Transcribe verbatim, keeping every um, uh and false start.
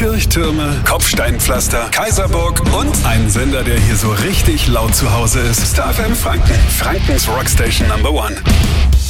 Kirchtürme, Kopfsteinpflaster, Kaiserburg und ein Sender, der hier so richtig laut zu Hause ist. Star F M Franken, Frankens Rockstation Number One.